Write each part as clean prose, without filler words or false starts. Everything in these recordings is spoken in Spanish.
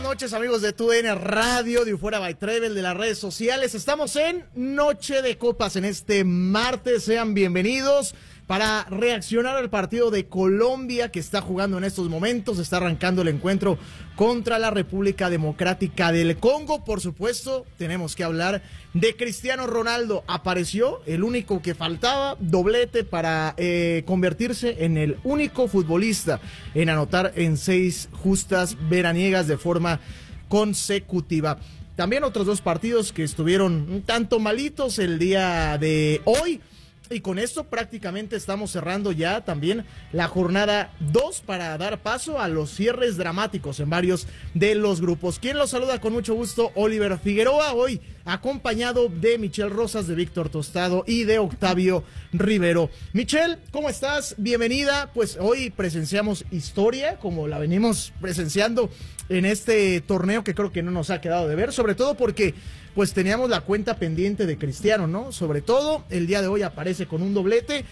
noches, amigos de TUDN Radio, de Ufuera by Travel, de las redes sociales. Estamos en Noche de Copas en este martes. Sean bienvenidos para reaccionar al partido de Colombia que está jugando en estos momentos. Está arrancando el encuentro contra la República Democrática del Congo. Por supuesto, tenemos que hablar de Cristiano Ronaldo. Apareció el único que faltaba, doblete para convertirse en el único futbolista en anotar en 6 justas veraniegas de forma consecutiva. También otros 2 partidos que estuvieron un tanto malitos el día de hoy. Y con esto prácticamente estamos cerrando ya también la jornada 2 para dar paso a los cierres dramáticos en varios de los grupos. Quien los saluda con mucho gusto, Oliver Figueroa, hoy acompañado de Michelle Rosas, de Víctor Tostado y de Octavio Rivero. Michelle, ¿cómo estás? Bienvenida. Pues hoy presenciamos historia, como la venimos presenciando en este torneo que creo que no nos ha quedado de ver, sobre todo porque pues teníamos la cuenta pendiente de Cristiano, ¿no? Sobre todo, el día de hoy aparece con un doblete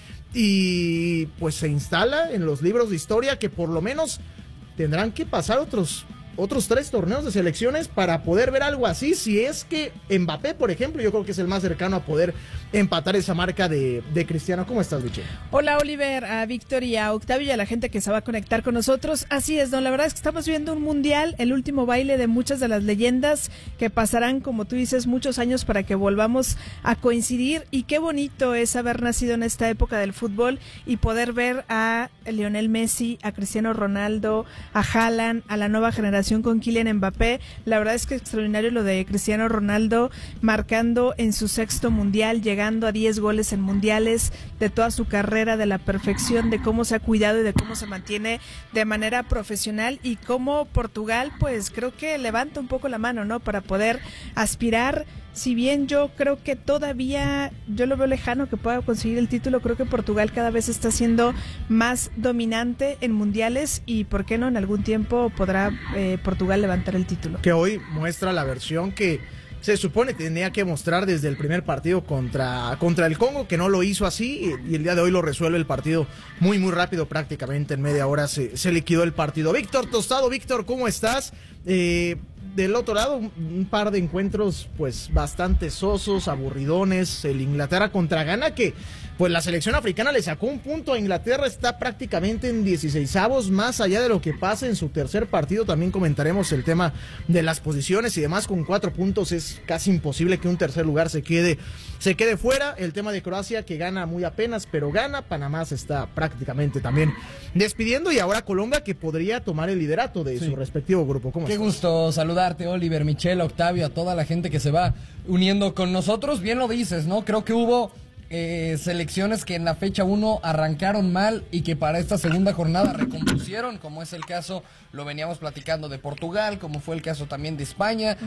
y pues se instala en los libros de historia que por lo menos tendrán que pasar otros 3 torneos de selecciones para poder ver algo así. Si es que Mbappé, por ejemplo, yo creo que es el más cercano a poder empatar esa marca de Cristiano. ¿Cómo estás, Michelle? Hola, Oliver, a Víctor y a Octavio y a la gente que se va a conectar con nosotros. Así es, ¿no? La verdad es que estamos viendo un mundial, el último baile de muchas de las leyendas que pasarán, como tú dices, muchos años para que volvamos a coincidir. Y qué bonito es haber nacido en esta época del fútbol y poder ver a Lionel Messi, a Cristiano Ronaldo, a Haaland, a la nueva generación con Kylian Mbappé. La verdad es que es extraordinario lo de Cristiano Ronaldo marcando en su 6º mundial, llegando a 10 goles en mundiales, de toda su carrera, de la perfección, de cómo se ha cuidado y de cómo se mantiene de manera profesional, y cómo Portugal pues creo que levanta un poco la mano, ¿no? Para poder aspirar. Si bien yo creo que todavía, yo lo veo lejano que pueda conseguir el título, creo que Portugal cada vez está siendo más dominante en mundiales y, ¿por qué no? En algún tiempo podrá Portugal levantar el título. Que hoy muestra la versión que se supone que tenía que mostrar desde el primer partido contra el Congo, que no lo hizo así, y el día de hoy lo resuelve el partido muy rápido, prácticamente en media hora se liquidó el partido. Víctor Tostado, Víctor, ¿cómo estás? Del otro lado, un par de encuentros pues bastante sosos, aburridones. El Inglaterra contra Ghana, que pues la selección africana le sacó un punto a Inglaterra, está prácticamente en 16avos, más allá de lo que pasa en su tercer partido. También comentaremos el tema de las posiciones y demás. Con 4 puntos es casi imposible que un tercer lugar se quede fuera. El tema de Croacia, que gana muy apenas, pero gana. Panamá se está prácticamente también despidiendo, y ahora Colombia, que podría tomar el liderato de su respectivo grupo. ¿Cómo Qué estás? gusto saludarte, Oliver, Michelle, Octavio, a toda la gente que se va uniendo con nosotros. Bien lo dices, ¿no? Creo que hubo selecciones que en la fecha 1 arrancaron mal y que para esta segunda jornada recompusieron, como es el caso, lo veníamos platicando, de Portugal, como fue el caso también de España,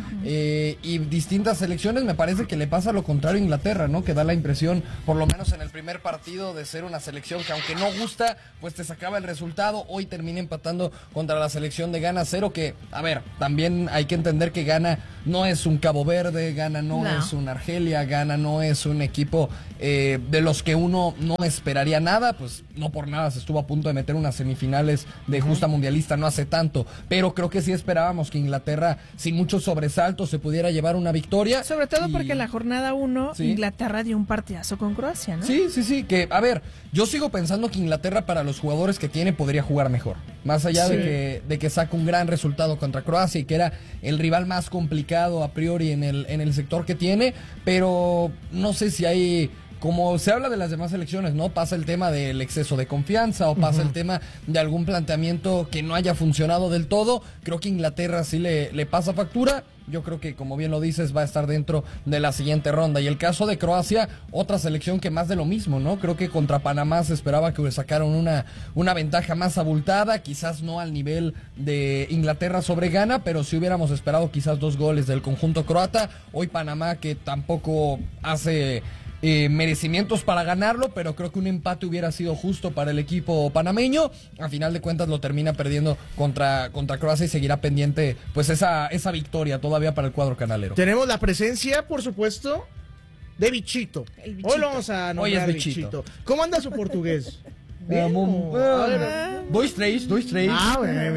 y distintas selecciones. Me parece que le pasa lo contrario a Inglaterra, ¿no? Que da la impresión, por lo menos en el primer partido, de ser una selección que, aunque no gusta, pues te sacaba el resultado. Hoy termina empatando contra la selección de Ghana 0, que, a ver, también hay que entender que Ghana no es un Cabo Verde, Ghana no es un Argelia, Ghana no es un equipo de los que uno no esperaría nada. Pues no por nada se estuvo a punto de meter unas semifinales de justa mundialista no hace tanto, pero creo que sí esperábamos que Inglaterra, sin muchos sobresaltos, se pudiera llevar una victoria. Sobre todo porque en la jornada 1 Inglaterra dio un partidazo con Croacia, ¿no? Sí, que a ver, yo sigo pensando que Inglaterra, para los jugadores que tiene, podría jugar mejor, más allá de que saca un gran resultado contra Croacia y que era el rival más complicado a priori en el sector que tiene. Pero no sé si hay, como se habla de las demás selecciones, ¿no? Pasa el tema del exceso de confianza o pasa el tema de algún planteamiento que no haya funcionado del todo. Creo que Inglaterra sí le pasa factura. Yo creo que, como bien lo dices, va a estar dentro de la siguiente ronda. Y el caso de Croacia, otra selección que más de lo mismo, ¿no? Creo que contra Panamá se esperaba que sacaran una ventaja más abultada, quizás no al nivel de Inglaterra sobre Ghana, pero sí hubiéramos esperado quizás 2 goles del conjunto croata. Hoy Panamá, que tampoco hace merecimientos para ganarlo, pero creo que un empate hubiera sido justo para el equipo panameño. A final de cuentas lo termina perdiendo contra Croacia y seguirá pendiente pues esa victoria todavía para el cuadro canalero. Tenemos la presencia, por supuesto, de Bichito. Hoy lo vamos a nombrar Bichito. ¿Cómo anda su portugués? Bien, a ver. Dois, três. Ah,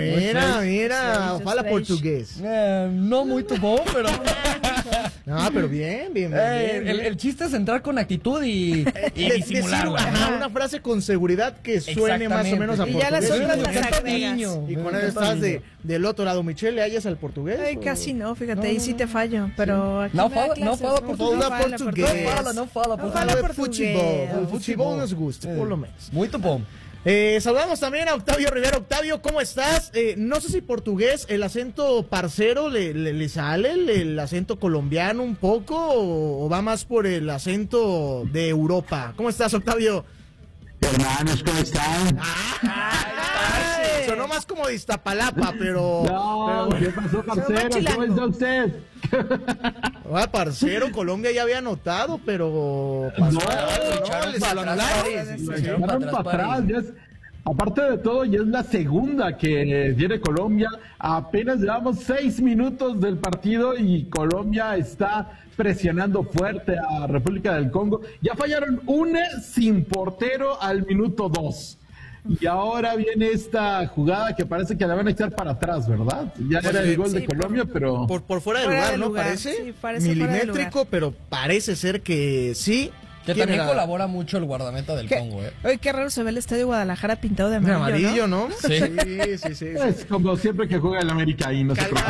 mira, fala portugués. No muito bom, pero... No, pero bien. El chiste es entrar con actitud y disimularla. Ajá, una frase con seguridad que suene más o menos a Y portugués. ya las otras Me las encanta agregas. niño. Y Me con él encanta estás niño. del otro lado. Michelle, ¿le hallas al portugués? Ay, o? casi no, fíjate, ahí sí te fallo, pero aquí No me da fala clases, portugués. Fala portugués. Não fala, Não por fala favor. portugués. O futebol nos gusta, por lo menos. Muito bom. Saludamos también a Octavio Rivera. Octavio, ¿cómo estás? No sé si portugués, el acento parcero le sale, el acento colombiano un poco, o va más por el acento de Europa. ¿Cómo estás, Octavio? Hermanos, ¿cómo están? Ay, sonó más como de Iztapalapa, pero... No, ¿qué pasó, parcero? chilango. ¿Cómo está usted? Parcero, Colombia ya había anotado, pero... pasó algo, echaron Les para lo atrás, anularon. París. Lo Se echaron echaron para atrás. Ya es- aparte de todo, ya es la segunda que tiene Colombia. Apenas llevamos 6 minutos del partido y Colombia está presionando fuerte a República del Congo. Ya fallaron una sin portero al minuto 2. Y ahora viene esta jugada que parece que la van a echar para atrás, ¿verdad? Ya era el gol de sí, Colombia, pero... Por fuera de Fuera lugar, de ¿no? lugar, Parece, sí, parece fuera de milimétrico, lugar. pero parece ser que sí. Que ¿Quién también era? colabora mucho el guardameta del Congo, Oye, qué raro se ve el estadio de Guadalajara pintado de De amarillo, amarillo, ¿no? ¿no? Sí. Sí. Es como siempre que juega el América ahí, no se preocupe.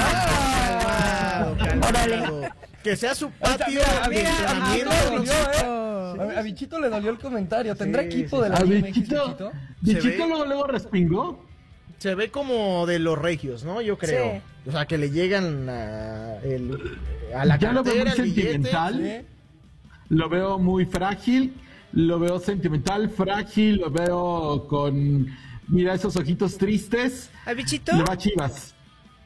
Calmado. Que sea su patio Mira, de entrenamiento. le dolió, ¿no? A Bichito le dolió el comentario. ¿Tendrá Sí, equipo sí. de la A Liga MX, Bichito, Se Bichito ve. luego respingó. Se ve como de los regios, ¿no? Yo creo. Sí. O sea, que le llegan a la Ya lo veo muy cartera, al billete. sentimental. ¿Sí? Lo veo muy frágil, lo veo sentimental, frágil, lo veo con, mira, esos ojitos tristes. ¿Al bichito? Le va a Chivas.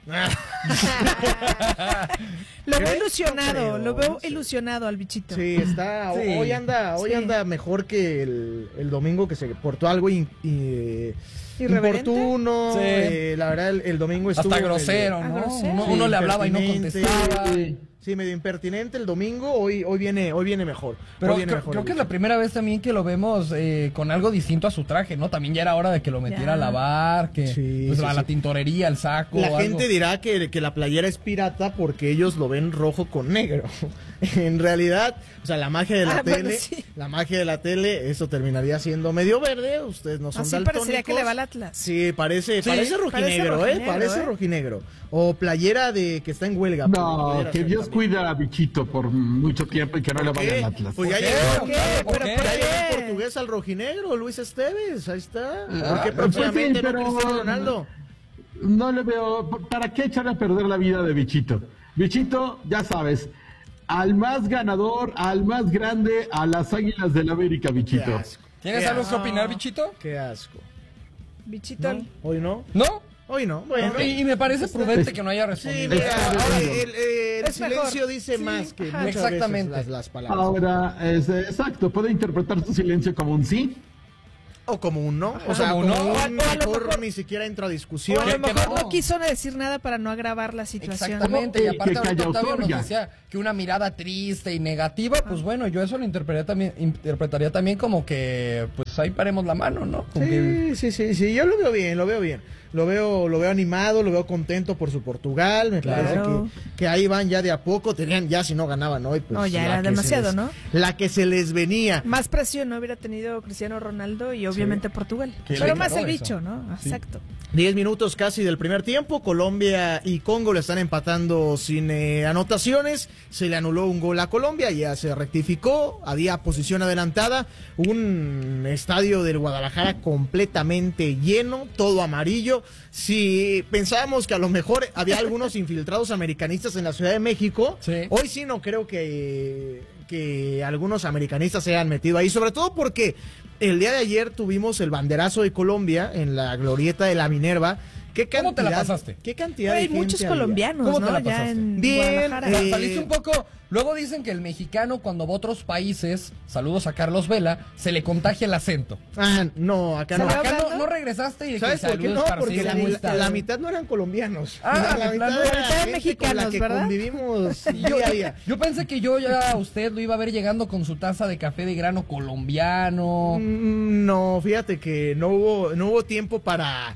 Lo veo ¿Crees? ilusionado, No creo, lo veo no sé. ilusionado al bichito. Sí, está. Sí. Hoy anda mejor que el domingo que se portó algo ¿Irreverente? importuno. Sí. La verdad, el domingo estuvo. Hasta grosero, Ah, ¿no? grosero. Uno le hablaba y no Impertinente. contestaba. Sí, medio impertinente el domingo. Hoy viene mejor. Pero Hoy viene creo, mejor creo el que es la bicho. primera vez también que lo vemos con algo distinto a su traje, ¿no? También ya era hora de que lo metiera Ya. a lavar, que Sí, pues, sí, a sí. la tintorería, el saco. La algo. gente dirá que la playera es pirata porque ellos lo ven rojo con negro. En realidad, o sea, la magia de la Bueno, tele, sí. la magia de la tele, eso terminaría siendo medio verde. Ustedes no son Así daltónicos. parecería que le va al Atlas. Sí, parece parece rojinegro, rojinegro, parece ¿eh? rojinegro. O playera de que está en huelga. No, Playera que azul Dios también. cuida a Bichito por mucho tiempo y que no le vaya ¿Qué? al Atlas. Pues ya ¿Por qué? llegó, ¿Por qué? ¿Por qué? ya llegó qué? en portugués al rojinegro, Luis Esteves, ahí está. ¿Por qué pues sí, próximamente pero- no Cristiano Ronaldo? No le veo, ¿para qué echar a perder la vida de Bichito? Bichito, ya sabes, al más ganador, al más grande, a las Águilas del América, Qué Bichito. asco. ¿Tienes Qué algo que asco. opinar, Bichito? Qué asco. Bichito. Hoy no. ¿No? Hoy no. Bueno. Y me parece prudente que no haya Sí, respondido. mira, ahora el Es silencio mejor. dice Sí, más que ajá. muchas Exactamente. veces las palabras. Ahora, exacto, puede interpretar su silencio como un sí. O como un no. O sea, como como un no. un O a lo mejor mejor- ni siquiera entra a O discusión. a lo que mejor no. no quiso decir nada para no agravar la situación. Exactamente, y Que aparte ahorita calla Octavio nos otorga. decía que una mirada triste y negativa, pues bueno, yo eso lo interpretaría también como que, pues ahí paremos la mano, ¿no? Como que- Sí, yo lo veo bien, lo veo lo veo animado, lo veo contento por su Portugal, me Claro. parece que ahí van ya de a poco, tenían ya si no ganaban hoy, pues No, ya la era que se demasiado, les- ¿no? La que se les venía. Más presión no hubiera tenido Cristiano Ronaldo y obviamente Portugal. Que Pero le más ganó el eso. bicho, ¿no? Exacto. 10 minutos casi del primer tiempo, Colombia y Congo le están empatando sin anotaciones, se le anuló un gol a Colombia, ya se rectificó, había posición adelantada, un estadio del Guadalajara completamente lleno, todo amarillo. Si pensábamos que a lo mejor había algunos infiltrados americanistas en la Ciudad de México, Sí. hoy sí no creo que algunos americanistas se hayan metido ahí, sobre todo porque el día de ayer tuvimos el banderazo de Colombia en la glorieta de la Minerva, ¿Qué cantidad, ¿Cómo te la pasaste? ¿Qué cantidad de Hay gente muchos había? colombianos, ¿Cómo ¿no? te la Ya pasaste? en Bien, Guadalajara. Saliste un poco. Luego dicen que el mexicano, cuando va a otros países, saludos a Carlos Vela, se le contagia el acento. No, acá no. ¿Salió Acá hablando? no regresaste y de ¿Sabes que por qué no? saludos, Porque parcero, ¿cómo estás? la mitad no eran colombianos. Ah, la de plano. mitad La era mitad gente mexicanos, con la que ¿verdad? convivimos Yo, día a día. yo pensé que yo ya a usted lo iba a ver llegando con su taza de café de grano colombiano. No, fíjate que no hubo tiempo para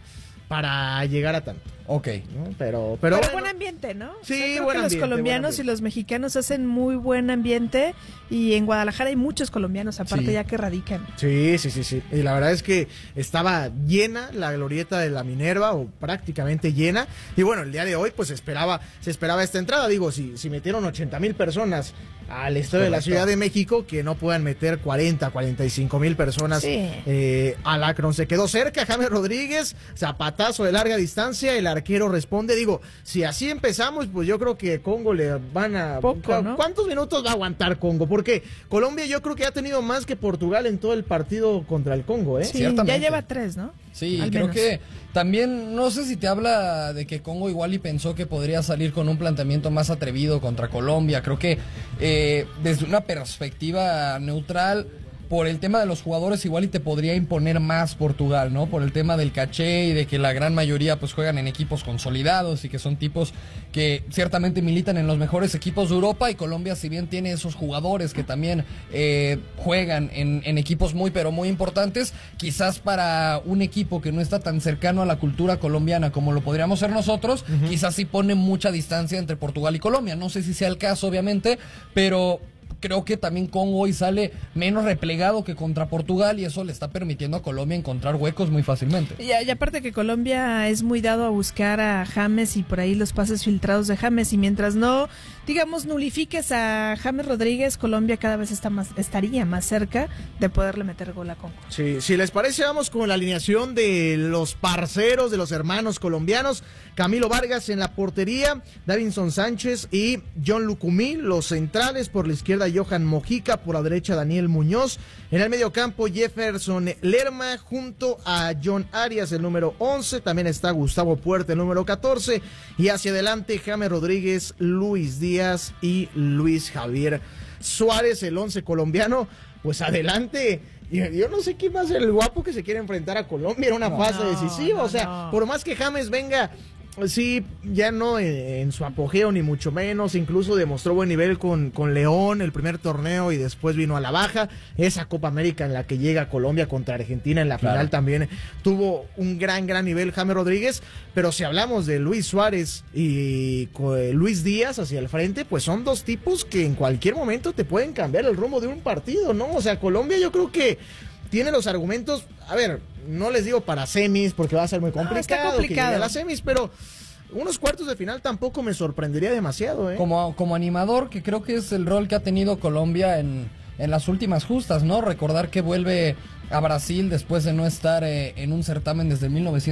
llegar a tanto. Ok. ¿No? Pero Pero bueno, buen ambiente, ¿no? Sí, creo buen que los ambiente, colombianos buen ambiente. y los mexicanos hacen muy buen ambiente y en Guadalajara hay muchos colombiaos aparte Sí. ya que radican. Sí. Y la verdad es que estaba llena la glorieta de la Minerva, o prácticamente llena. Y bueno, el día de hoy, pues se esperaba esta entrada. Digo, si metieron 80,000 personas al estadio de la Correcto. Ciudad de México, que no puedan meter 45,000 personas Sí. al Akron. Se quedó cerca James Rodríguez, zapatazo de larga distancia, el arquero responde. Digo, si así empezamos, pues yo creo que Congo le van a... Poco, ¿no? ¿Cuántos minutos va a aguantar Congo? Porque Colombia yo creo que ha tenido más que Portugal en todo el partido contra el Congo, ¿eh? Sí, Ciertamente. ya lleva 3, ¿no? Sí, Al creo menos. que también, no sé si te habla de que Congo igual y pensó que podría salir con un planteamiento más atrevido contra Colombia. Creo que desde una perspectiva neutral, por el tema de los jugadores igual y te podría imponer más Portugal, ¿no? Por el tema del caché y de que la gran mayoría pues juegan en equipos consolidados y que son tipos que ciertamente militan en los mejores equipos de Europa, y Colombia, si bien tiene esos jugadores que también juegan en equipos muy pero muy importantes, quizás para un equipo que no está tan cercano a la cultura colombiana como lo podríamos ser nosotros, quizás sí pone mucha distancia entre Portugal y Colombia. No sé si sea el caso, obviamente, pero creo que también Congo hoy sale menos replegado que contra Portugal, y eso le está permitiendo a Colombia encontrar huecos muy fácilmente. Y aparte que Colombia es muy dado a buscar a James y por ahí los pases filtrados de James, y mientras no, digamos, nulifiques a James Rodríguez, Colombia cada vez estaría más cerca de poderle meter gol a Congo. Sí, si les parece, vamos con la alineación de los parceros, de los hermanos colombianos. Camilo Vargas en la portería, Davinson Sánchez y John Lucumí, los centrales. Por la izquierda, Johan Mojica, por la derecha, Daniel Muñoz. En el mediocampo, Jefferson Lerma junto a John Arias, el número 11. También está Gustavo Puerta, el número 14. Y hacia adelante, James Rodríguez, Luis Díaz y Luis Javier Suárez, el 11 colombiano. Pues adelante. Yo no sé quién va a ser el guapo que se quiere enfrentar a Colombia en una fase decisiva. O sea, por más que James venga, sí, ya no en su apogeo, ni mucho menos. Incluso demostró buen nivel con León el primer torneo y después vino a la baja. Esa Copa América en la que llega Colombia contra Argentina en la final también tuvo un gran nivel James Rodríguez. Pero si hablamos de Luis Suárez y Luis Díaz hacia el frente, pues son dos tipos que en cualquier momento te pueden cambiar el rumbo de un partido, ¿no? O sea, Colombia yo creo que tiene los argumentos, a ver, no les digo para semis porque va a ser muy complicado, está complicado. que llegue a las semis, pero unos cuartos de final tampoco me sorprendería demasiado, ¿eh? Como animador, que creo que es el rol que ha tenido Colombia en las últimas justas, ¿no? Recordar que vuelve a Brasil después de no estar en un certamen desde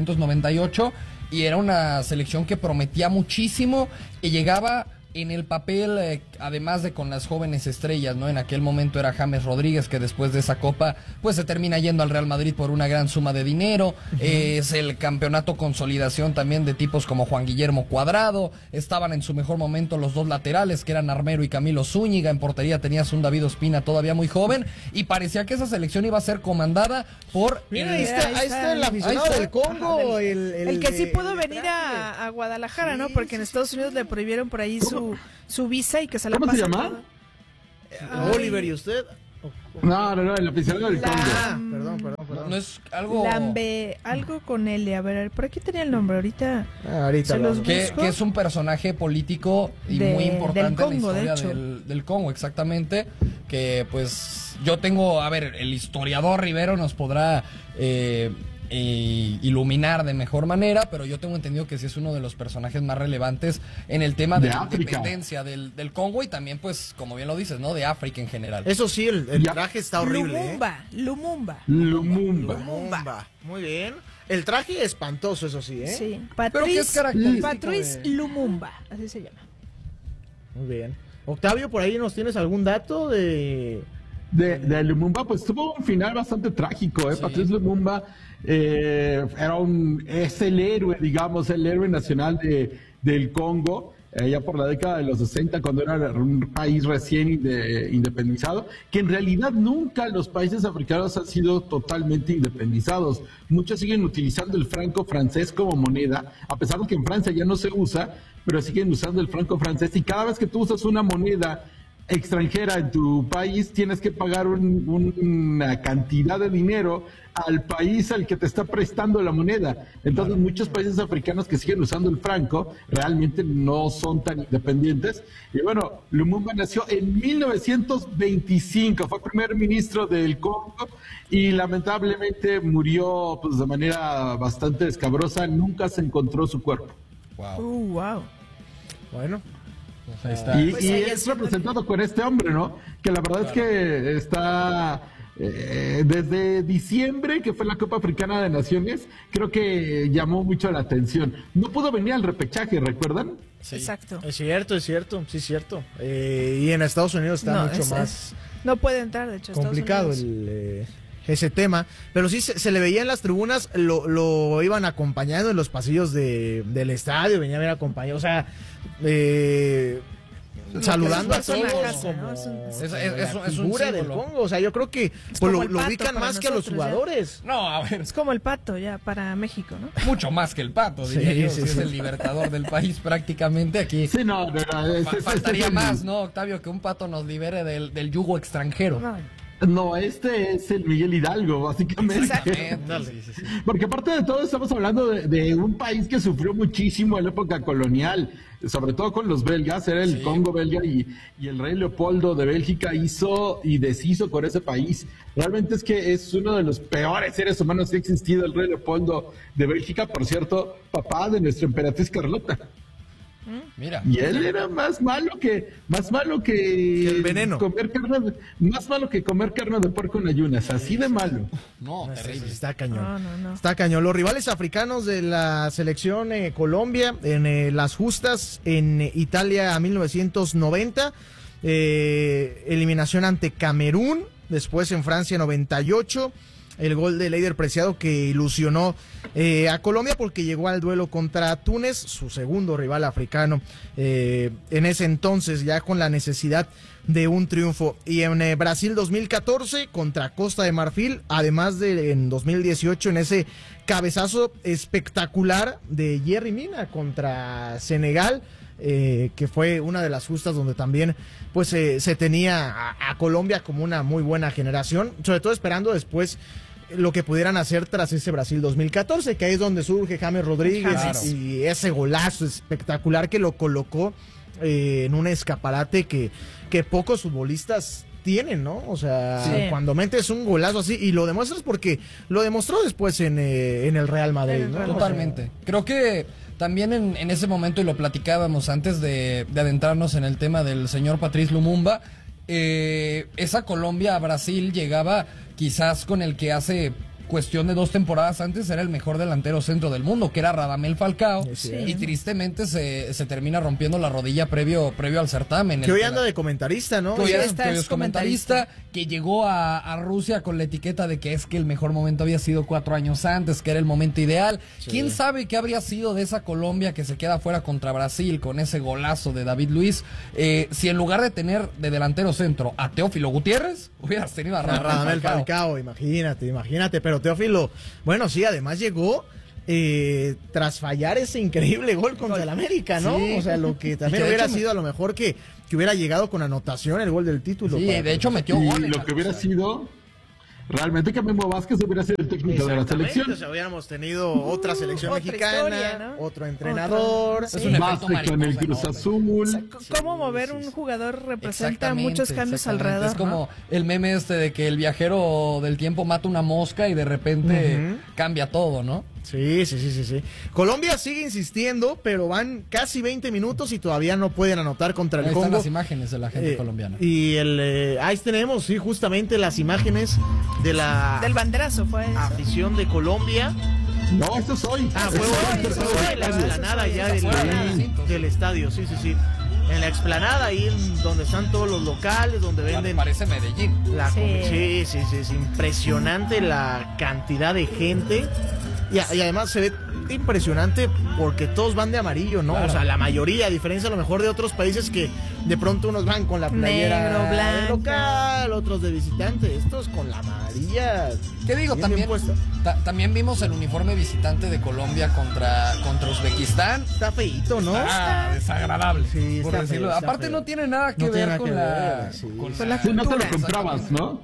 1998, y era una selección que prometía muchísimo y llegaba en el papel, además de con las jóvenes estrellas, ¿no? En aquel momento era James Rodríguez, que después de esa copa pues se termina yendo al Real Madrid por una gran suma de dinero. Es el campeonato consolidación también de tipos como Juan Guillermo Cuadrado. Estaban en su mejor momento los dos laterales, que eran Armero y Camilo Zúñiga. En portería tenías un David Ospina todavía muy joven, y parecía que esa selección iba a ser comandada por Mira, ahí está el aficionado Ahí está. del Congo, El que sí pudo venir a Guadalajara, ¿no? Porque en Estados Unidos le prohibieron por ahí su visa y que se la ¿Cómo se pasa llama? todo. Oliver, ¿y usted? No, el aficionado del Congo. Perdón. No es algo Algo con L, a ver, por aquí tenía el nombre, ahorita Ahorita se los vamos. que busco. es un personaje político y De- muy importante del Congo, en de la historia hecho. del Congo, exactamente. Que pues yo tengo, a ver, el historiador Rivero nos podrá iluminar de mejor manera, pero yo tengo entendido que sí es uno de los personajes más relevantes en el tema de De la África. independencia del Congo, y también pues, como bien lo dices, ¿no? De África en general. Eso sí, el traje está horrible, Lumumba. Lumumba. Muy bien. El traje espantoso, eso sí, ¿eh? Sí, Pero que es característico Patrice de- Lumumba, así se llama. Muy bien. Octavio, por ahí nos tienes algún dato de de Lumumba, pues tuvo un final bastante trágico. Sí. Patrice Lumumba es el héroe, digamos, el héroe nacional del Congo. Ya por la década de los 60, cuando era un país recién independizado, que en realidad nunca los países africanos han sido totalmente independizados. Muchos siguen utilizando el franco francés como moneda, a pesar de que en Francia ya no se usa, pero siguen usando el franco francés, y cada vez que tú usas una moneda extranjera en tu país, tienes que pagar una cantidad de dinero al país al que te está prestando la moneda. Entonces, muchos países africanos que siguen usando el franco realmente no son tan independientes. Y bueno, Lumumba nació en 1925, fue primer ministro del Congo y lamentablemente murió pues de manera bastante escabrosa. Nunca se encontró su cuerpo. Wow. Bueno. Ahí está. Y, Pues y ahí es es representado con este hombre, ¿no? Que la verdad es que está desde diciembre, que fue la Copa Africana de Naciones, creo que llamó mucho la atención. No pudo venir al repechaje, ¿recuerdan? Sí, Exacto. Es cierto, sí es cierto. Y en Estados Unidos está mucho más no puede entrar, de hecho, complicado Estados Unidos. ese tema, pero sí se le veía en las tribunas, lo iban acompañando en los pasillos del estadio, venía a ver acompañado, o sea, saludando a todos como Es un figura del símbolo. Congo, o sea, yo creo que pues, como el lo Pato ubican para más que a los nosotros, jugadores. No, a ver, Es como el Pato ya para México, ¿no? mucho más que el Pato, diría yo, Sí, que es sí. el libertador del país prácticamente aquí. Sí, no, Faltaría es más, ¿no, Octavio? Que un Pato nos libere del yugo extranjero. No, este es el Miguel Hidalgo, básicamente. Exactamente. Sí, sí, sí. Porque aparte de todo estamos hablando de un país que sufrió muchísimo en la época colonial, sobre todo con los belgas, era el Congo belga y el rey Leopoldo de Bélgica hizo y deshizo con ese país. Realmente es que es uno de los peores seres humanos que ha existido el rey Leopoldo de Bélgica, por cierto, papá de nuestra emperatriz Carlota. Mira. Y él era más malo que el veneno. Más malo que comer carne de puerco en ayunas, así de malo. No, terrible. Está cañón. No. Está cañón. Los rivales africanos de la selección Colombia en las justas en Italia 1990, eliminación ante Camerún, después en Francia 98. El gol de Leider Preciado que ilusionó a Colombia porque llegó al duelo contra Túnez, su segundo rival africano, en ese entonces ya con la necesidad de un triunfo. Y en Brasil 2014 contra Costa de Marfil, además de en 2018 en ese cabezazo espectacular de Yerry Mina contra Senegal. Que fue una de las justas donde también pues se tenía a Colombia como una muy buena generación, sobre todo esperando después lo que pudieran hacer tras ese Brasil 2014, que ahí es donde surge James Rodríguez. Claro. Y ese golazo espectacular que lo colocó en un escaparate que pocos futbolistas tienen, ¿no? O sea, Sí. cuando metes un golazo así y lo demuestras porque lo demostró después en el Real Madrid, ¿no? Totalmente. Creo que también en ese momento, y lo platicábamos antes de adentrarnos en el tema del señor Patrice Lumumba, esa Colombia-Brasil llegaba quizás con el que hace cuestión de 2 temporadas antes era el mejor delantero centro del mundo, que era Radamel Falcao, Sí. y tristemente se termina rompiendo la rodilla previo al certamen. Que hoy anda de comentarista, ¿no? Que hoy está, es es comentarista, que llegó a Rusia con la etiqueta de que es que el mejor momento había sido 4 años antes, que era el momento ideal. Sí. ¿Quién sabe qué habría sido de esa Colombia que se queda fuera contra Brasil con ese golazo de David Luiz? Si en lugar de tener de delantero centro a Teófilo Gutiérrez, hubieras tenido a Radamel Falcao, imagínate, pero Teófilo, bueno, sí, además llegó tras fallar ese increíble gol contra el América, ¿no? Sí. O sea, lo que también Y que de hubiera hecho sido a lo mejor que hubiera llegado con anotación el gol del título. Sí, para- de hecho metió Y goles. lo que hubiera sido, realmente que Memo Vázquez hubiera sido el técnico de la Exactamente, selección. o sea, hubiéramos tenido otra selección otra mexicana, historia, ¿no? otro entrenador. Otro- Es un Más efecto con el mariposa Cruz enorme. Azul. O sea, cómo mover un jugador representa muchos cambios Exactamente. alrededor. Es como el meme de que el viajero del tiempo mata una mosca y de repente cambia todo, ¿no? Sí. Colombia sigue insistiendo, pero van casi 20 minutos y todavía no pueden anotar contra el Ahí están Congo. las imágenes de la gente colombiana. Y ahí tenemos, sí, justamente las imágenes de la Del banderazo fue eso. afición de Colombia. No, esto es hoy. Ah, fue Esto es hoy, hoy, fue hoy, la eso explanada es hoy, ya eso fue hoy. del estadio, sí. En la explanada, ahí donde están todos los locales, donde venden... Parece Medellín. Sí, es impresionante la cantidad de gente. Y además se ve impresionante porque todos van de amarillo, ¿no? Claro. O sea, la mayoría, a diferencia a lo mejor de otros países que de pronto unos van con la playera negro, blanco, local, otros de visitante, estos con la amarilla. ¿Qué digo? También vimos el uniforme visitante de Colombia contra Uzbekistán. Está feíto, ¿no? Desagradable. Sí, por decirlo. Aparte no tiene nada que ver con la cultura. No te lo comprabas, ¿no?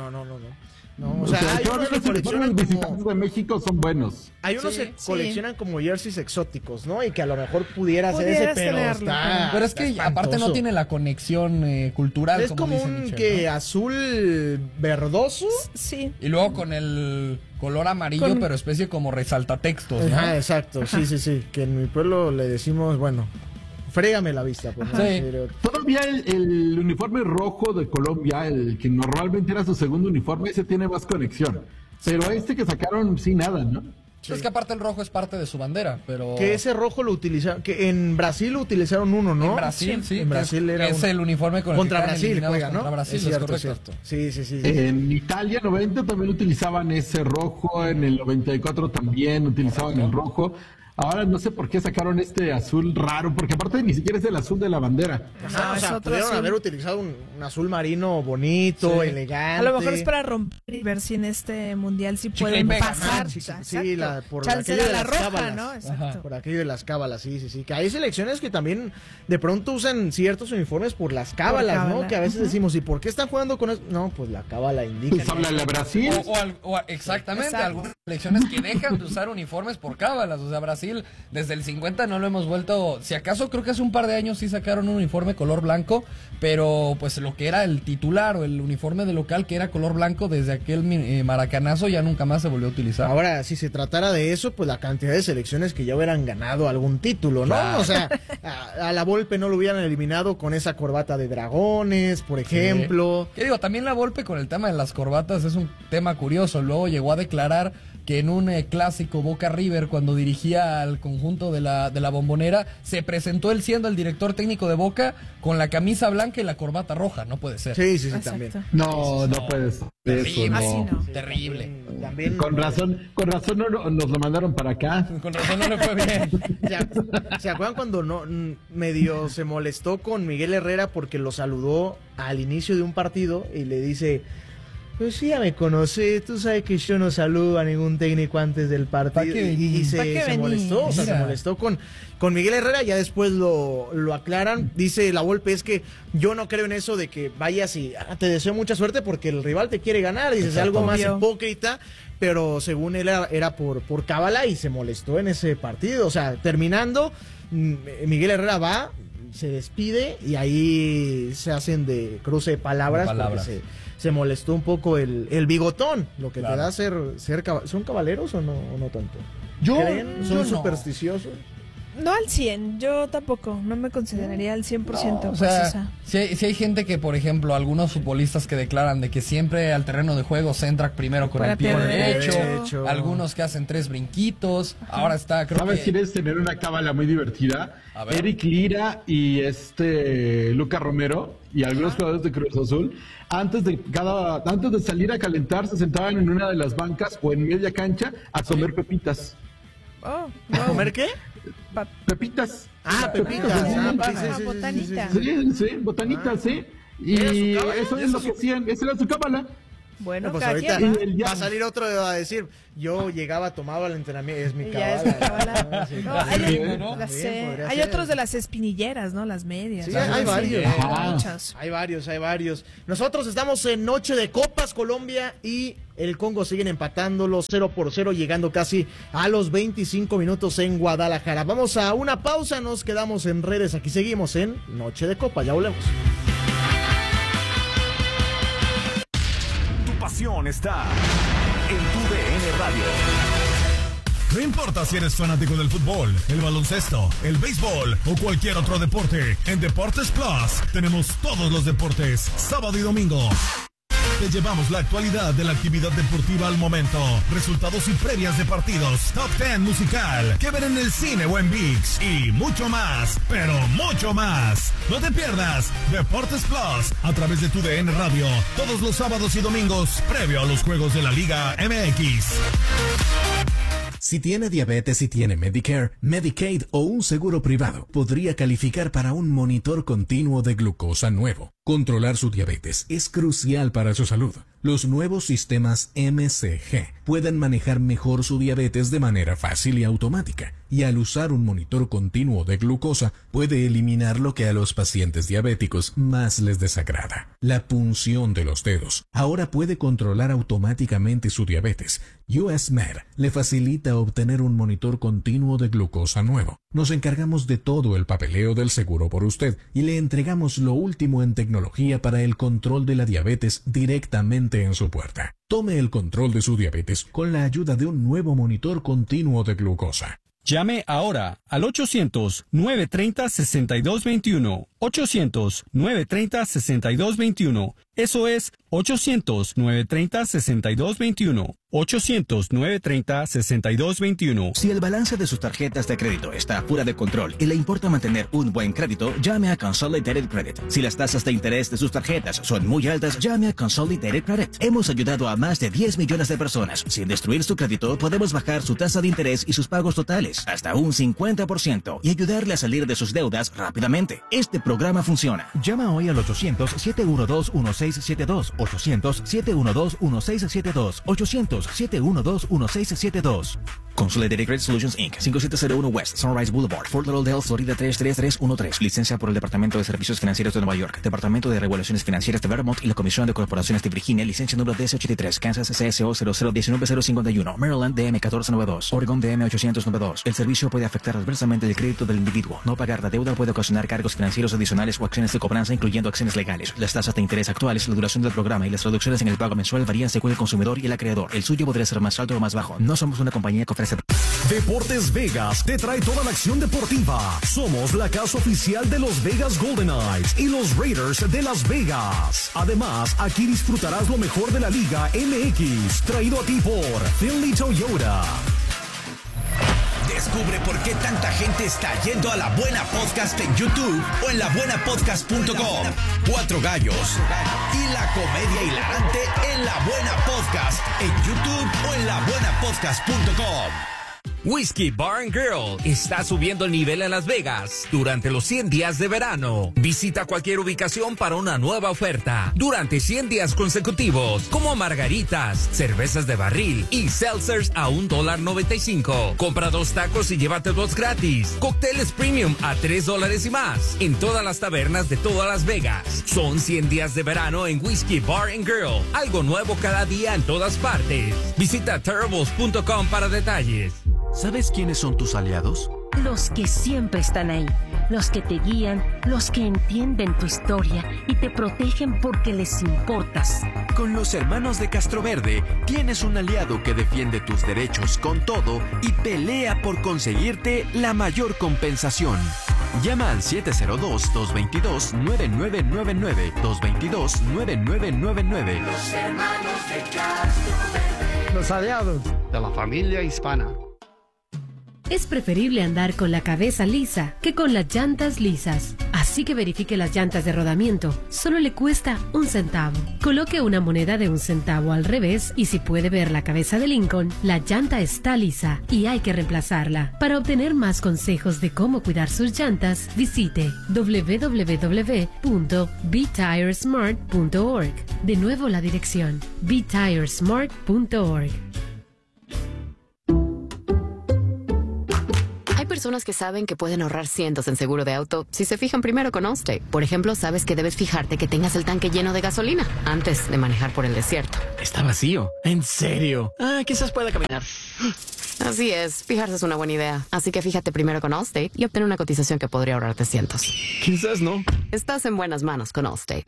No, o sea, hay unos que coleccionan como... de México son buenos. Hay unos que coleccionan como jerseys exóticos, ¿no? Y que a lo mejor pudiera ser ese, pero pero es que espantoso. Aparte no tiene la conexión cultural. Es como un Michel, que ¿no? Azul verdoso. Sí. Y luego con el color amarillo, pero especie como resaltatextos, ¿no? Ajá, exacto. Ajá. Sí. Que en mi pueblo le decimos, bueno... Frégame la vista, por favor. Sí. Todavía el uniforme rojo de Colombia, el que normalmente era su segundo uniforme, ese tiene más conexión. Pero este que sacaron, sí, nada, ¿no? Sí. Es que aparte el rojo es parte de su bandera, pero... Que ese rojo lo utilizaron, que en Brasil lo utilizaron uno, ¿no? En Brasil, sí. En Brasil era es el uniforme con el contra Brasil juega, ¿no? Contra Brasil, es correcto. Sí. En Italia 90 también utilizaban ese rojo, en el 94 también utilizaban el rojo. Ahora no sé por qué sacaron este azul raro, porque aparte ni siquiera es el azul de la bandera. O sea, pudieron haber utilizado un azul marino bonito, elegante. A lo mejor es para romper y ver si en este mundial sí pueden pasar. Sí, por aquello de las cábalas, ¿no? Exacto. Por aquello de las cábalas, sí. Que hay selecciones que también de pronto usan ciertos uniformes por las cábalas, ¿no? Que a veces decimos, ¿y por qué están jugando con eso? No, pues la cábala indica. Pues habla de Brasil. Exactamente, algunas selecciones que dejan de usar uniformes por cábalas, o sea, Brasil desde el 50 no lo hemos vuelto, si acaso creo que hace un par de años sí sacaron un uniforme color blanco, pero pues lo que era el titular o el uniforme de local que era color blanco desde aquel maracanazo ya nunca más se volvió a utilizar. Ahora, si se tratara de eso, pues la cantidad de selecciones que ya hubieran ganado algún título, ¿no? Claro. O sea, a la Volpe no lo hubieran eliminado con esa corbata de dragones, por ejemplo. ¿Qué digo? También la Volpe con el tema de las corbatas es un tema curioso, luego llegó a declarar que en un clásico Boca River, cuando dirigía al conjunto de la Bombonera, se presentó él siendo el director técnico de Boca con la camisa blanca y la corbata roja. No puede ser. Sí, también. No puede ser. Terrible, eso, no. Terrible. También, con razón no, nos lo mandaron para acá. Con razón no le fue bien. ¿Se acuerdan cuando medio se molestó con Miguel Herrera porque lo saludó al inicio de un partido y le dice... Pues sí, ya me conoce, tú sabes que yo no saludo a ningún técnico antes del partido. Y se molestó, o sea, se molestó con Miguel Herrera, ya después lo aclaran. Dice la Volpe, es que yo no creo en eso de que vayas y te deseo mucha suerte porque el rival te quiere ganar, dices algo más hipócrita, pero según él era por cábala y se molestó en ese partido. O sea, terminando, Miguel Herrera va, se despide y ahí se hacen de cruce de palabras. Porque se molestó un poco el bigotón, lo que te da ser ¿son caballeros o no tanto? ¿Son supersticiosos? No al 100, yo tampoco, no me consideraría al 100%. O sea, si hay gente que, por ejemplo, algunos futbolistas que declaran de que siempre al terreno de juego se entra primero con el pie derecho, algunos que hacen 3 brinquitos, ahora está... ¿Sabes quieres tener una cábala muy divertida? Eric Lira y Lucas Romero y algunos jugadores de Cruz Azul, antes de salir a calentar, se sentaban en una de las bancas o en media cancha a comer pepitas. ¿A comer qué? Pepitas. Pepitas. Botanitas. Sí, botanitas, sí. Y eso es lo que hacían, esa era su cábala. Bueno, pues ahorita va a salir otro a decir, yo llegaba, tomaba el entrenamiento, es mi cábala. Hay otros de las espinilleras, ¿no? Las medias. Sí, hay varios. Hay varios. Nosotros estamos en Noche de Copas, Colombia y el Congo siguen empatándolo 0-0, llegando casi a los 25 minutos en Guadalajara. Vamos a una pausa, nos quedamos en redes, aquí seguimos en Noche de Copas, ya volvemos. Está en tu DN Radio. No importa si eres fanático del fútbol, el baloncesto, el béisbol o cualquier otro deporte, en Deportes Plus tenemos todos los deportes, sábado y domingo. Te llevamos la actualidad de la actividad deportiva al momento, resultados y previas de partidos, top 10 musical, que ver en el cine o en ViX y mucho más, pero mucho más. No te pierdas Deportes Plus a través de tu DN Radio todos los sábados y domingos previo a los juegos de la Liga MX. Si tiene diabetes y tiene Medicare, Medicaid o un seguro privado, podría calificar para un monitor continuo de glucosa nuevo. Controlar su diabetes es crucial para su salud. Los nuevos sistemas MCG pueden manejar mejor su diabetes de manera fácil y automática, y al usar un monitor continuo de glucosa puede eliminar lo que a los pacientes diabéticos más les desagrada: la punción de los dedos. Ahora puede controlar automáticamente su diabetes. US Med le facilita obtener un monitor continuo de glucosa nuevo. Nos encargamos de todo el papeleo del seguro por usted y le entregamos lo último en tecnología para el control de la diabetes directamente en su puerta. Tome el control de su diabetes con la ayuda de un nuevo monitor continuo de glucosa. Llame ahora al 800-930-6221. 800-930-6221. Eso es 800-930-6221. 800-930-6221. Si el balance de sus tarjetas de crédito está fuera de control y le importa mantener un buen crédito, llame a Consolidated Credit. Si las tasas de interés de sus tarjetas son muy altas, llame a Consolidated Credit. Hemos ayudado a más de 10 millones de personas. Sin destruir su crédito, podemos bajar su tasa de interés y sus pagos totales hasta un 50% y ayudarle a salir de sus deudas rápidamente. Este programa funciona. Llama hoy al 800-712-1672. 800-712-1672. 800-712-1672. Consolidated Credit Solutions Inc. 5701 West Sunrise Boulevard, Fort Lauderdale, Florida 33313. Licencia por el Departamento de Servicios Financieros de Nueva York, Departamento de Regulaciones Financieras de Vermont y la Comisión de Corporaciones de Virginia. Licencia número DS83, Kansas CSO 0019051, Maryland DM 1492, Oregon DM 892. El servicio puede afectar adversamente el crédito del individuo. No pagar la deuda puede ocasionar cargos financieros adicionales o acciones de cobranza, incluyendo acciones legales. Las tasas de interés actuales, la duración del programa y las reducciones en el pago mensual varían según el consumidor y el acreedor. El suyo podría ser más alto o más bajo. No somos una compañía que ofrece... Deportes Vegas te trae toda la acción deportiva. Somos la casa oficial de los Vegas Golden Knights y los Raiders de Las Vegas. Además, aquí disfrutarás lo mejor de la Liga MX, traído a ti por Finley Toyota. Descubre por qué tanta gente está yendo a La Buena Podcast en YouTube o en labuenapodcast.com. Cuatro gallos y la comedia hilarante en La Buena Podcast en YouTube o en labuenapodcast.com. Whiskey Bar & Grill está subiendo el nivel en Las Vegas durante los 100 días de verano. Visita cualquier ubicación para una nueva oferta durante 100 días consecutivos, como margaritas, cervezas de barril y seltzers a $1.95. Compra 2 tacos y llévate 2 gratis. Cócteles premium a $3 y más en todas las tabernas de todas Las Vegas. Son 100 días de verano en Whiskey Bar & Grill. Algo nuevo cada día en todas partes. Visita terribles.com para detalles. ¿Sabes quiénes son tus aliados? Los que siempre están ahí, los que te guían, los que entienden tu historia y te protegen porque les importas. Con los hermanos de Castroverde tienes un aliado que defiende tus derechos con todo y pelea por conseguirte la mayor compensación. Llama al 702-222-9999. 222-9999. Los hermanos de Castroverde. Los aliados de la familia hispana. Es preferible andar con la cabeza lisa que con las llantas lisas. Así que verifique las llantas de rodamiento. Solo le cuesta 1 centavo. Coloque una moneda de 1 centavo al revés y si puede ver la cabeza de Lincoln, la llanta está lisa y hay que reemplazarla. Para obtener más consejos de cómo cuidar sus llantas, visite www.betiresmart.org. De nuevo la dirección, betiresmart.org. Hay personas que saben que pueden ahorrar cientos en seguro de auto si se fijan primero con Allstate. Por ejemplo, sabes que debes fijarte que tengas el tanque lleno de gasolina antes de manejar por el desierto. Está vacío. ¿En serio? Quizás pueda caminar. Así es, fijarse es una buena idea. Así que fíjate primero con Allstate y obtén una cotización que podría ahorrarte cientos. Quizás no. Estás en buenas manos con Allstate.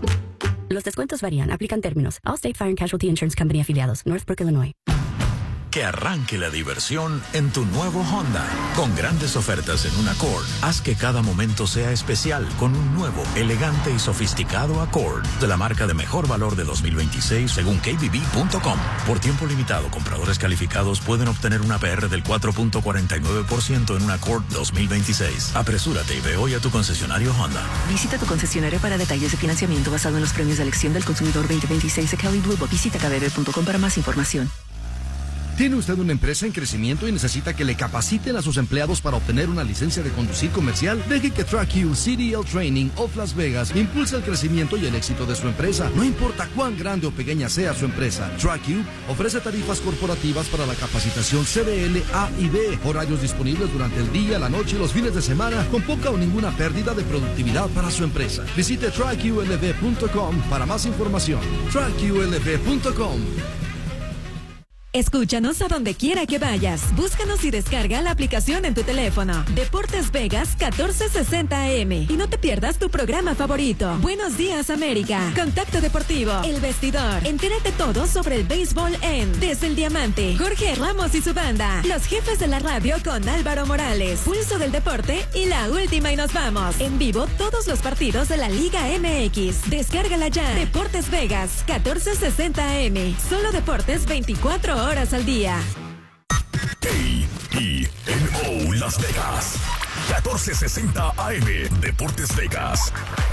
Los descuentos varían. Aplican términos. Allstate Fire and Casualty Insurance Company afiliados. Northbrook, Illinois. Que arranque la diversión en tu nuevo Honda. Con grandes ofertas en un Accord, haz que cada momento sea especial con un nuevo, elegante y sofisticado Accord de la marca de mejor valor de 2026 según KBB.com. Por tiempo limitado, compradores calificados pueden obtener una APR del 4.49% en un Accord 2026. Apresúrate y ve hoy a tu concesionario Honda. Visita tu concesionario para detalles de financiamiento basado en los premios de elección del consumidor 2026 de Kelley Blue Book. Visita kbb.com para más información. ¿Tiene usted una empresa en crecimiento y necesita que le capaciten a sus empleados para obtener una licencia de conducir comercial? Deje que TrackU, CDL Training of Las Vegas impulse el crecimiento y el éxito de su empresa. No importa cuán grande o pequeña sea su empresa, TrackU ofrece tarifas corporativas para la capacitación CDL A y B, horarios disponibles durante el día, la noche y los fines de semana, con poca o ninguna pérdida de productividad para su empresa. Visite TrackULV.com para más información. TrackULV.com. Escúchanos a donde quiera que vayas. Búscanos y descarga la aplicación en tu teléfono. Deportes Vegas 1460 AM. Y no te pierdas tu programa favorito. Buenos días, América. Contacto Deportivo. El Vestidor. Entérate todo sobre el béisbol en Desde el Diamante. Jorge Ramos y su banda. Los jefes de la radio con Álvaro Morales. Pulso del Deporte y la última y nos vamos. En vivo todos los partidos de la Liga MX. Descárgala ya. Deportes Vegas 1460 AM. Solo deportes 24 horas al día. KENO Las Vegas 1460 AM. Deportes Vegas.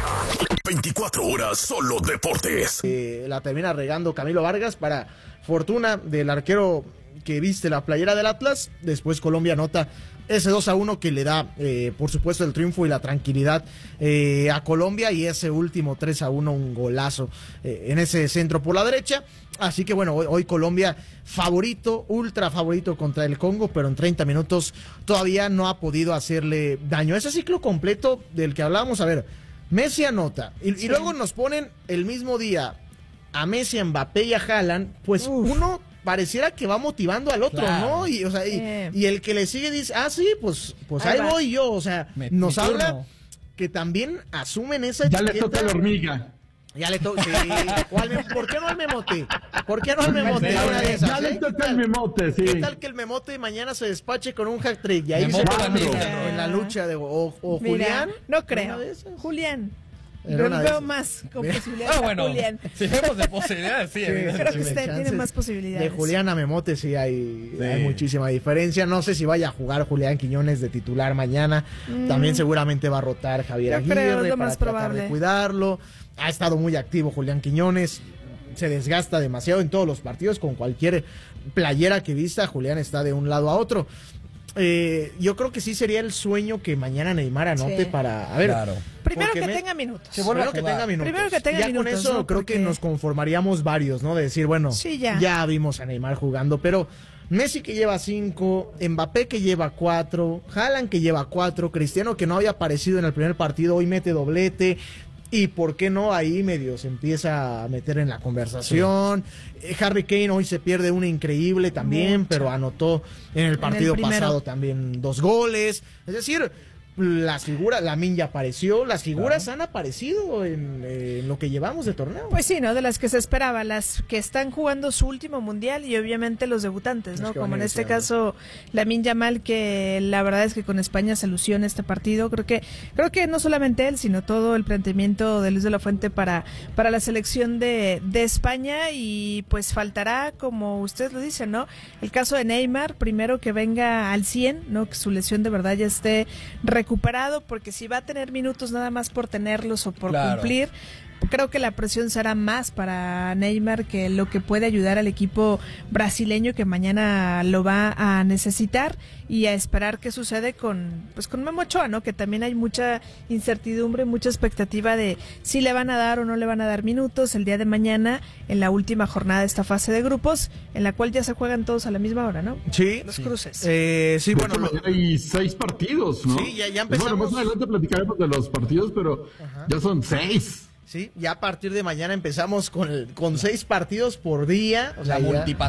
24 horas solo deportes. La termina regando Camilo Vargas para fortuna del arquero que viste la playera del Atlas. Después Colombia anota ese 2-1 que le da, por supuesto, el triunfo y la tranquilidad a Colombia, y ese último 3-1, un golazo en ese centro por la derecha. Así que bueno, hoy Colombia favorito, ultra favorito contra el Congo, pero en 30 minutos todavía no ha podido hacerle daño. Ese ciclo completo del que hablábamos, a ver, Messi anota, y luego nos ponen el mismo día a Messi, a Mbappé y a Haaland, pues uno pareciera que va motivando al otro, claro, ¿no? Y, o sea, y el que le sigue dice, sí, pues ahí voy yo. O sea, nos habla que también asumen esa etiqueta. Ya le toca la hormiga. Ya le toca, sí. ¿Por qué no al Memote? ¿Por qué no al Memote? Ya le toca el Memote, sí. ¿Qué tal que el Memote mañana se despache con un hat-trick? Y ahí se va en la lucha de... O mira, Julián. No creo. Julián. Yo veo más con posibilidades de Julián. Si vemos de posibilidades, sí. Creo que usted tiene más posibilidades. De Julián a Memote sí hay muchísima diferencia. No sé si vaya a jugar Julián Quiñones de titular mañana. También seguramente va a rotar Javier Aguirre para tratar de cuidarlo. Ha estado muy activo Julián Quiñones. Se desgasta demasiado en todos los partidos. Con cualquier playera que vista, Julián está de un lado a otro. Yo creo que sí sería el sueño que mañana Neymar anote para... A ver, claro. Primero que tenga minutos. Primero que tenga minutos. Con eso, ¿no? Creo que nos conformaríamos varios, ¿no? De decir, bueno, ya vimos a Neymar jugando, pero Messi que lleva 5, Mbappé que lleva 4, Haaland que lleva 4, Cristiano que no había aparecido en el primer partido, hoy mete doblete. Y por qué no, ahí medio se empieza a meter en la conversación. Harry Kane hoy se pierde una increíble también, pero anotó en el partido pasado también 2 goles. Es decir, las figuras, Lamine ya apareció, las figuras han aparecido en lo que llevamos de torneo. Pues sí, ¿no? De las que se esperaba, las que están jugando su último mundial y obviamente los debutantes, ¿no? Como en este caso Lamine Yamal, que la verdad es que con España se lució en este partido. Creo que no solamente él, sino todo el planteamiento de Luis de la Fuente para la selección de España, y pues faltará, como usted lo dice, ¿no? El caso de Neymar, primero que venga al 100, ¿no? Que su lesión de verdad ya esté recuperado, porque si va a tener minutos nada más por tenerlos o por cumplir, creo que la presión será más para Neymar que lo que puede ayudar al equipo brasileño, que mañana lo va a necesitar, y a esperar qué sucede con Memo Ochoa, ¿no? Que también hay mucha incertidumbre, mucha expectativa de si le van a dar o no le van a dar minutos el día de mañana en la última jornada de esta fase de grupos, en la cual ya se juegan todos a la misma hora, ¿no? Sí. Los cruces. Sí, bueno. Hay 6 partidos, ¿no? Sí, ya empezamos. Bueno, más adelante platicaremos de los partidos, pero ya son 6. Sí, ya a partir de mañana empezamos con 6 partidos por día. O sea,